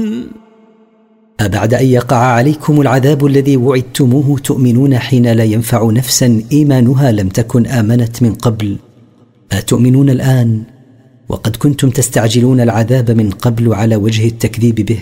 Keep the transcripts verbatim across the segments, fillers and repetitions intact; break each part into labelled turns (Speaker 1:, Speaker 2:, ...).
Speaker 1: أبعد أن يقع عليكم العذاب الذي وعدتموه تؤمنون حين لا ينفع نفسا إيمانها لم تكن آمنت من قبل؟ أتؤمنون الآن وقد كنتم تستعجلون العذاب من قبل على وجه التكذيب به؟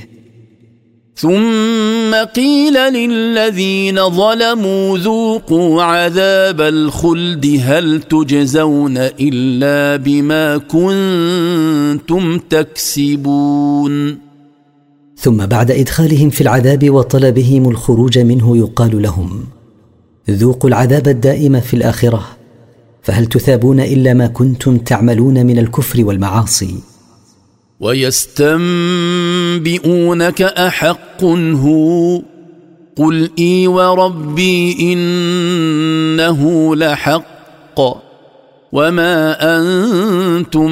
Speaker 2: ثم قيل للذين ظلموا ذوقوا عذاب الخلد هل تجزون إلا بما كنتم تكسبون.
Speaker 1: ثم بعد إدخالهم في العذاب وطلبهم الخروج منه يقال لهم ذوقوا العذاب الدائم في الآخرة فهل تثابون إلا ما كنتم تعملون من الكفر والمعاصي.
Speaker 2: ويستنبئونك أحق هو قل إي وربي إنه لحق وما أنتم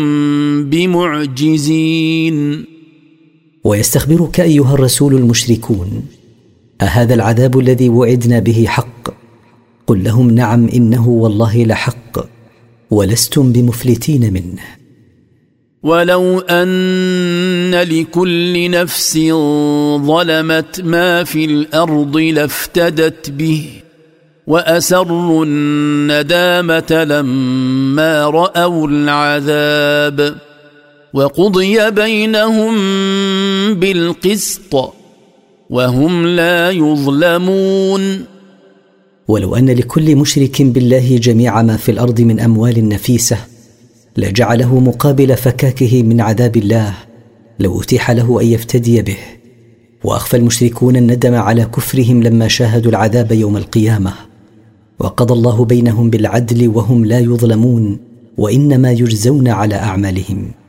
Speaker 2: بمعجزين.
Speaker 1: ويستخبرك أيها الرسول المشركون أهذا العذاب الذي وعدنا به حق؟ قل لهم نعم إنه والله لحق ولستم بمفلتين منه.
Speaker 2: ولو أن لكل نفس ظلمت ما في الأرض لافتدت به وأسروا الندامة لما رأوا العذاب وقضي بينهم بالقسط وهم لا يظلمون.
Speaker 1: ولو أن لكل مشرك بالله جميع ما في الأرض من أموال نفيسة لجعله مقابل فكاكه من عذاب الله لو أتيح له أن يفتدي به. وأخفى المشركون الندم على كفرهم لما شاهدوا العذاب يوم القيامة وقضى الله بينهم بالعدل وهم لا يظلمون وإنما يجزون على أعمالهم.